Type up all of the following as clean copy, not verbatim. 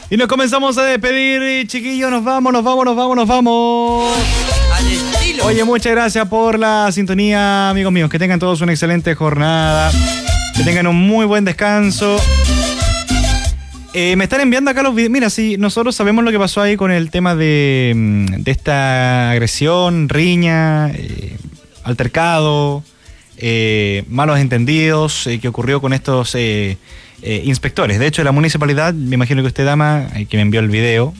Y nos comenzamos a despedir, chiquillos. Nos vamos. Al estilo. Oye, muchas gracias por la sintonía, amigos míos. Que tengan todos una excelente jornada. Que tengan un muy buen descanso. Me están enviando acá los videos. Mira, sí, nosotros sabemos lo que pasó ahí con el tema de esta agresión, riña, altercado, malos entendidos que ocurrió con estos inspectores. De hecho, la municipalidad, me imagino que usted, dama, que me envió el video,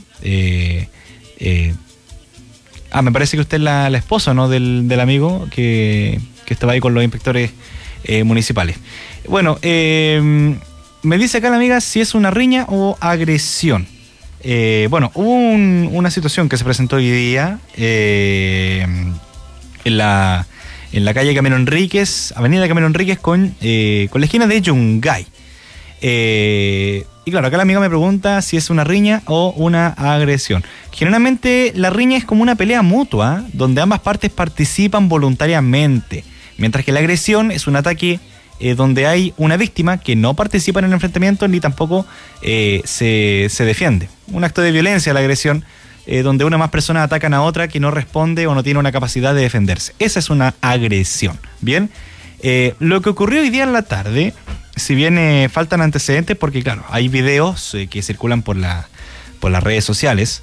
me parece que usted es la esposa, ¿no?, del amigo que estaba ahí con los inspectores municipales. Bueno, me dice acá la amiga si es una riña o agresión. Bueno, hubo una situación que se presentó hoy día en la calle Camilo Enríquez, avenida Camilo Enríquez con la esquina de Yungay. Y claro, acá la amiga me pregunta si es una riña o una agresión. Generalmente la riña es como una pelea mutua, donde ambas partes participan voluntariamente, mientras que la agresión es un ataque donde hay una víctima que no participa en el enfrentamiento ni tampoco se defiende. Un acto de violencia, la agresión, donde una o más personas atacan a otra que no responde o no tiene una capacidad de defenderse. Esa es una agresión. Bien, lo que ocurrió hoy día en la tarde, si bien faltan antecedentes, porque claro, hay videos que circulan por las redes sociales,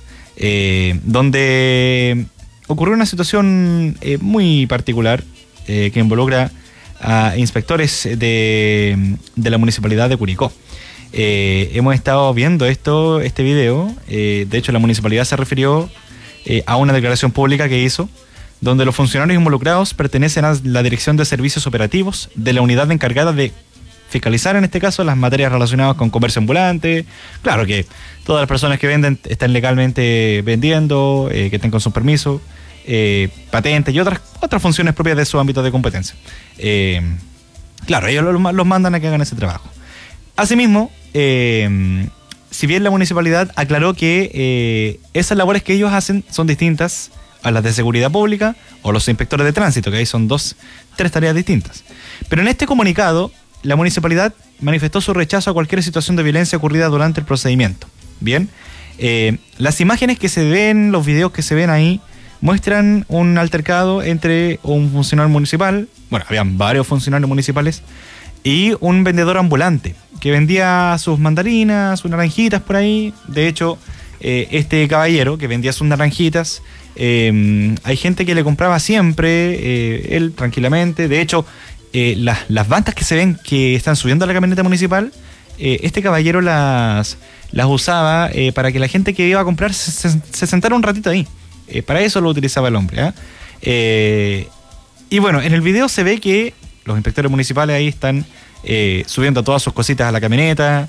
donde ocurrió una situación muy particular que involucra a inspectores de la municipalidad de Curicó. Hemos estado viendo este video. De hecho, la municipalidad se refirió a una declaración pública que hizo, donde los funcionarios involucrados pertenecen a la Dirección de Servicios Operativos de la unidad encargada de fiscalizar, en este caso, las materias relacionadas con comercio ambulante. Claro que todas las personas que venden están legalmente vendiendo, que estén con su permiso, patentes y otras funciones propias de su ámbito de competencia. Claro, ellos los mandan a que hagan ese trabajo. Asimismo, si bien la municipalidad aclaró que esas labores que ellos hacen son distintas a las de seguridad pública o los inspectores de tránsito, que ahí son tres tareas distintas. Pero en este comunicado, la municipalidad manifestó su rechazo a cualquier situación de violencia ocurrida durante el procedimiento. Bien, las imágenes que se ven, los videos que se ven ahí, muestran un altercado entre un funcionario municipal, bueno, habían varios funcionarios municipales, y un vendedor ambulante que vendía sus mandarinas, sus naranjitas por ahí. De hecho, este caballero que vendía sus naranjitas, hay gente que le compraba siempre, él tranquilamente. De hecho, las bancas que se ven que están subiendo a la camioneta municipal, este caballero las usaba para que la gente que iba a comprar se sentara un ratito ahí. Para eso lo utilizaba el hombre. Y bueno, en el video se ve que los inspectores municipales ahí están subiendo todas sus cositas a la camioneta.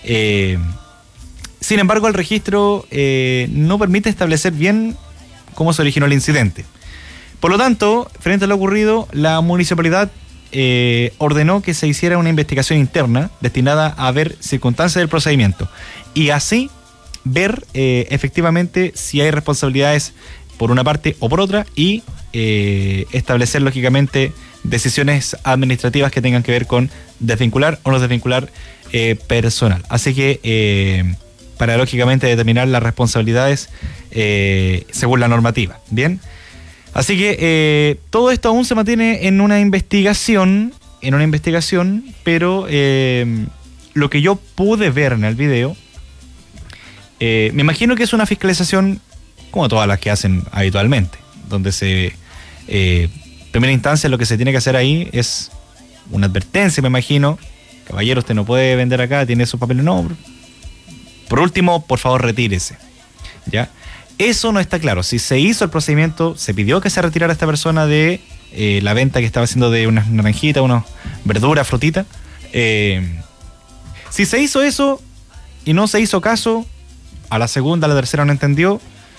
Sin embargo, el registro no permite establecer bien cómo se originó el incidente. Por lo tanto, frente a lo ocurrido, la municipalidad ordenó que se hiciera una investigación interna destinada a ver circunstancias del procedimiento y así ver efectivamente si hay responsabilidades por una parte o por otra y establecer lógicamente decisiones administrativas que tengan que ver con desvincular o no desvincular personal. Así que para lógicamente determinar las responsabilidades según la normativa. Bien, así que todo esto aún se mantiene en una investigación, pero lo que yo pude ver en el video, me imagino que es una fiscalización como todas las que hacen habitualmente, donde primera instancia lo que se tiene que hacer ahí es una advertencia, me imagino. Caballero, usted no puede vender acá, tiene sus papeles, no. Por último, por favor, retírese. ¿Ya? Eso no está claro. Si se hizo el procedimiento, se pidió que se retirara esta persona de la venta que estaba haciendo de unas naranjitas, unas verduras, frutitas. Si se hizo eso y no se hizo caso, a la segunda, a la tercera no entendió.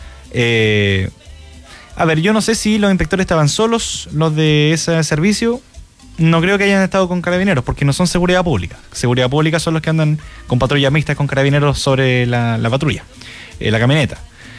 A ver, yo no sé si los inspectores estaban solos, los de ese servicio. No creo que hayan estado con carabineros, porque no son seguridad pública. Seguridad pública son los que andan con patrullas mixtas con carabineros sobre la patrulla, la camioneta.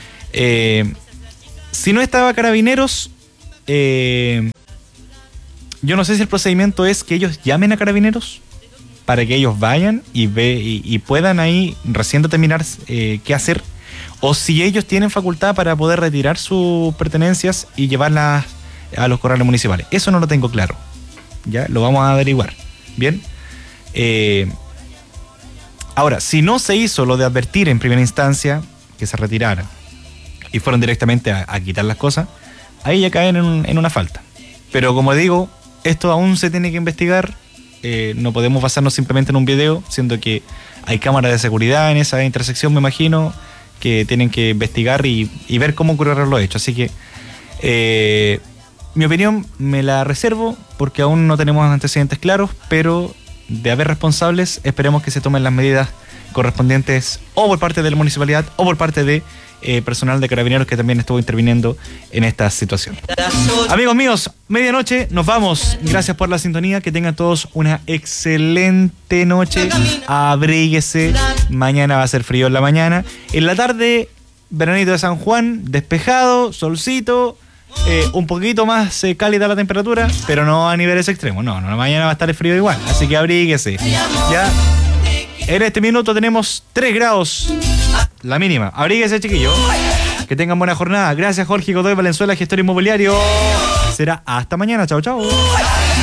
Si no estaba carabineros, yo no sé si el procedimiento es que ellos llamen a carabineros para que ellos vayan y puedan ahí recién determinar qué hacer, o si ellos tienen facultad para poder retirar sus pertenencias y llevarlas a los corrales municipales. Eso no lo tengo claro. Ya lo vamos a averiguar. Bien. Ahora, si no se hizo lo de advertir en primera instancia que se retiraran y fueron directamente a quitar las cosas, ahí ya caen en una falta. Pero como digo, esto aún se tiene que investigar. No podemos basarnos simplemente en un video, siendo que hay cámaras de seguridad en esa intersección, me imagino, que tienen que investigar y ver cómo ocurrieron los hechos. Así que mi opinión me la reservo porque aún no tenemos antecedentes claros, pero de haber responsables, esperemos que se tomen las medidas correspondientes o por parte de la municipalidad o por parte de personal de Carabineros que también estuvo interviniendo en esta situación. Amigos míos, medianoche, nos vamos. Gracias por la sintonía, que tengan todos una excelente noche. Abríguese, mañana va a ser frío en la mañana. En la tarde, veranito de San Juan, despejado, solcito. Un poquito más cálida la temperatura, pero no a niveles extremos. No, mañana va a estar el frío igual, así que abríguese. Ya, en este minuto tenemos 3 grados, la mínima. Abríguese, chiquillo. Que tengan buena jornada. Gracias, Jorge Godoy Valenzuela, gestor inmobiliario. Será hasta mañana. Chao, chao.